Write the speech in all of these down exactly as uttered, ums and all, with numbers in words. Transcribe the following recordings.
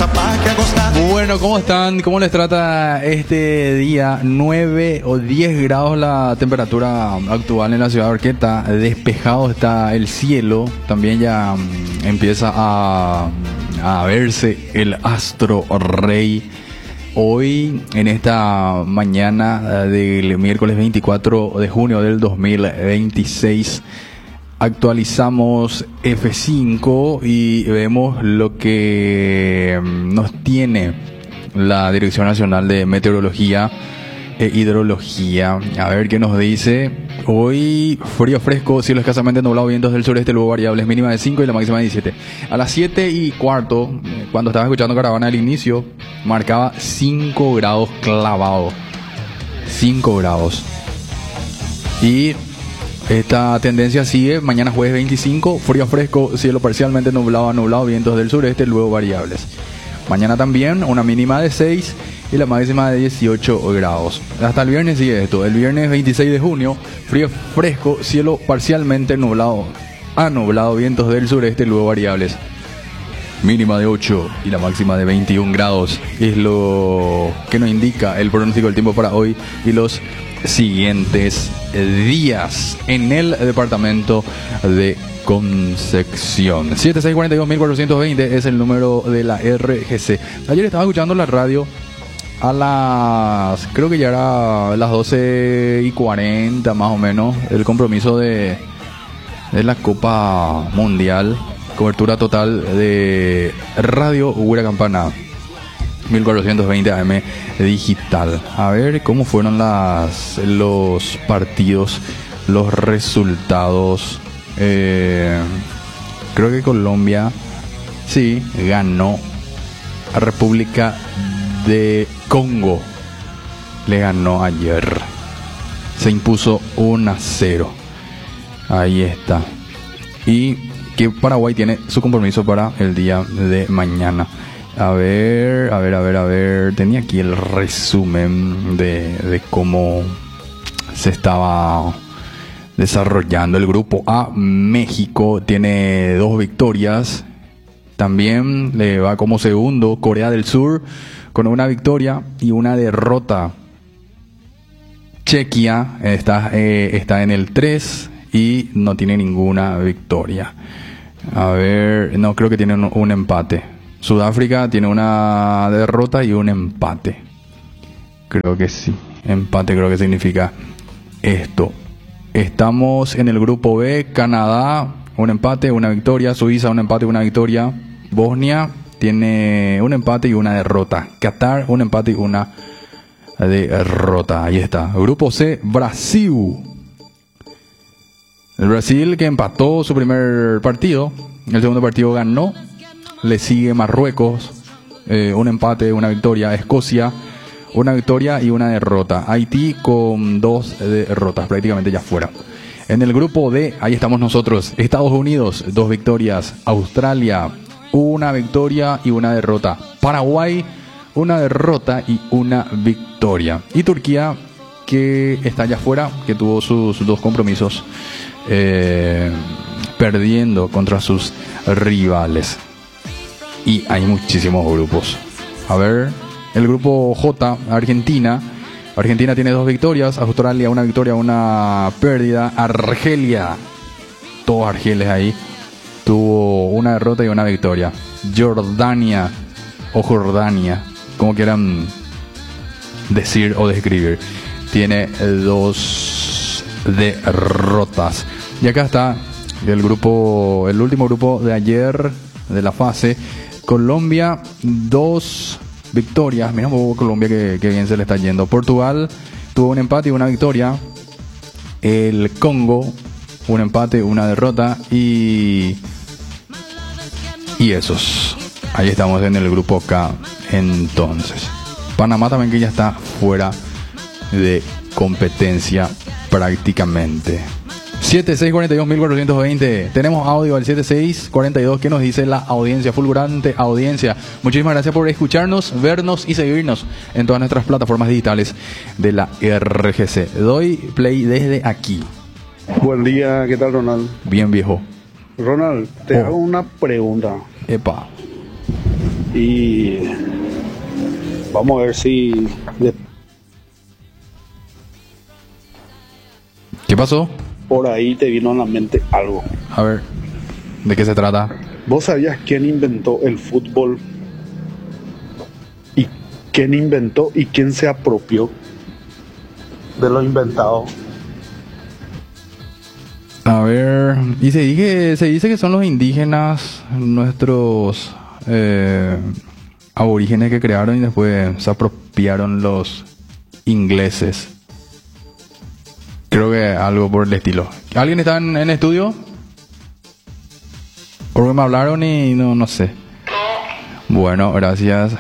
Bueno, ¿cómo están? ¿Cómo les trata este día? nueve o diez grados la temperatura actual en la ciudad de Arqueta. Despejado está el cielo. También ya um, empieza a, a verse el astro rey. Hoy, en esta mañana del miércoles veinticuatro de junio del dos mil veintiséis, actualizamos F cinco y vemos lo que nos tiene la Dirección Nacional de Meteorología e Hidrología. A ver qué nos dice. Hoy frío fresco, cielo escasamente nublado, vientos del sureste, luego variables, mínima de cinco y la máxima de diecisiete. A las siete y cuarto, cuando estaba escuchando Caravana al inicio, marcaba cinco grados clavado. cinco grados. Y esta tendencia sigue. Mañana jueves veinticinco, frío fresco, cielo parcialmente nublado a nublado, vientos del sureste, luego variables. Mañana también una mínima de seis y la máxima de dieciocho grados. Hasta el viernes sigue esto. El viernes veintiséis de junio, frío fresco, cielo parcialmente nublado a nublado, vientos del sureste, luego variables. Mínima de ocho y la máxima de veintiún grados. Es lo que nos indica el pronóstico del tiempo para hoy y los siguientes días en el departamento de Concepción. siete seis cuatro dos cuatro dos cero es el número de la R G C. Ayer estaba escuchando la radio a las, creo que ya era las doce y cuarenta más o menos, el compromiso de, de la Copa Mundial. Cobertura total de Radio Hura Campana mil cuatrocientos veinte A M digital. A ver cómo fueron las los partidos, los resultados. Eh, creo que Colombia sí ganó a República de Congo. Le ganó ayer. Se impuso uno a cero. Ahí está. Y que Paraguay tiene su compromiso para el día de mañana. A ver, a ver, a ver, a ver. Tenía aquí el resumen de, de cómo se estaba desarrollando el grupo A. México tiene dos victorias. También le va como segundo Corea del Sur con una victoria y una derrota. Chequia está, eh, está en el tres y no tiene ninguna victoria. A ver, no, creo que tiene un, un empate. Sudáfrica tiene una derrota y un empate. Creo que sí. Empate creo que significa esto. Estamos en el grupo B. Canadá, un empate, una victoria. Suiza, un empate, una victoria. Bosnia tiene un empate y una derrota. Qatar, un empate y una derrota. Ahí está. Grupo C. Brasil. El Brasil que empató su primer partido. El segundo partido ganó. Le sigue Marruecos, eh, un empate, una victoria. Escocia, una victoria y una derrota. Haití con dos derrotas, prácticamente ya fuera. En el grupo D, ahí estamos nosotros. Estados Unidos, dos victorias. Australia, una victoria y una derrota. Paraguay, una derrota y una victoria. Y Turquía, que está allá afuera, que tuvo sus dos compromisos eh, perdiendo contra sus rivales. Y hay muchísimos grupos. A ver, el grupo J, Argentina. Argentina tiene dos victorias. Australia, una victoria, una pérdida. Argelia, todos Argeles ahí, tuvo una derrota y una victoria. Jordania, o Jordania, como quieran decir o describir, tiene dos derrotas. Y acá está el grupo, el último grupo de ayer de la fase. Colombia, dos victorias. Mira un poco Colombia que, que bien se le está yendo. Portugal tuvo un empate y una victoria. El Congo, un empate, una derrota. Y, y esos. Ahí estamos en el grupo K. Entonces, Panamá también, que ya está fuera de competencia prácticamente. siete seis cuatro dos cuatro dos cero. Tenemos audio al siete seis cuatro dos que nos dice la audiencia, fulgurante audiencia. Muchísimas gracias por escucharnos, vernos y seguirnos en todas nuestras plataformas digitales de la R G C. Doy play desde aquí. Buen día, ¿qué tal, Ronald? Bien, viejo. Ronald, te Oh. hago una pregunta. Epa. y vamos a ver si de- ¿Qué pasó? por ahí te vino a la mente algo. A ver, ¿de qué se trata? ¿Vos sabías quién inventó el fútbol? ¿Y quién inventó y quién se apropió de lo inventado? A ver, y se dice, se dice que son los indígenas, nuestros eh, aborígenes que crearon y después se apropiaron los ingleses. Creo que algo por el estilo. ¿Alguien está en, en estudio? Porque me hablaron y no, no sé. Bueno, gracias.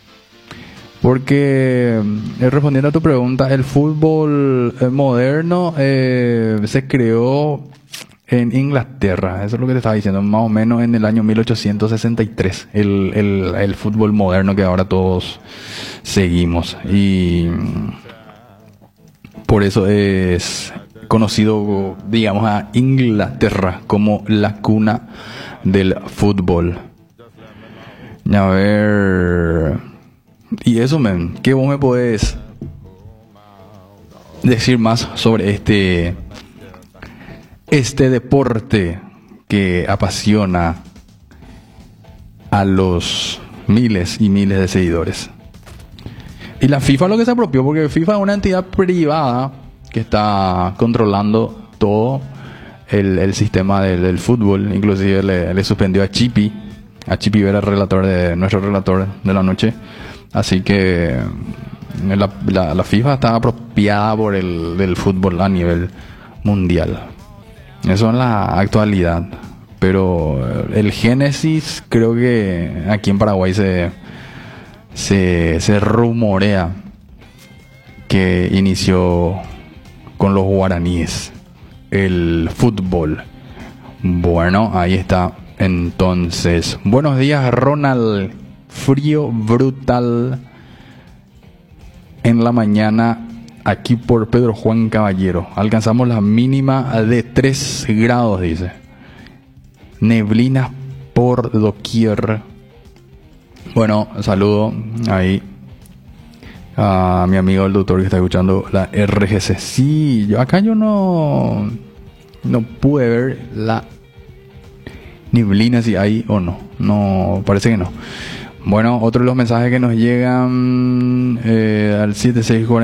Porque, eh, respondiendo a tu pregunta, el fútbol eh, moderno eh, se creó en Inglaterra. Eso es lo que te estaba diciendo, más o menos en el año mil ochocientos sesenta y tres. El, el, el fútbol moderno que ahora todos seguimos. Y por eso es conocido, digamos, a Inglaterra como la cuna del fútbol. A ver... Y eso, men, ¿qué vos me podés decir más sobre este este deporte que apasiona a los miles y miles de seguidores? Y la FIFA lo que se apropió, porque FIFA es una entidad privada que está controlando todo el, el sistema del, del fútbol. Inclusive le, le suspendió a Chipi. A Chipi era el relator de nuestro relator de la noche. Así que la, la, la FIFA está apropiada por el del fútbol a nivel mundial. Eso en la actualidad. Pero el génesis creo que aquí en Paraguay se, se, se rumorea que inició con los guaraníes el fútbol. Bueno, ahí está. Entonces, buenos días, Ronald. Frío brutal en la mañana aquí por Pedro Juan Caballero. Alcanzamos la mínima de tres grados, dice. Neblinas por doquier. Bueno, saludo ahí a mi amigo el doctor que está escuchando la R G C. Sí, yo acá yo no no pude ver la neblina si hay o no. No, parece que no. Bueno, otro de los mensajes que nos llegan eh, al siete seis cuatro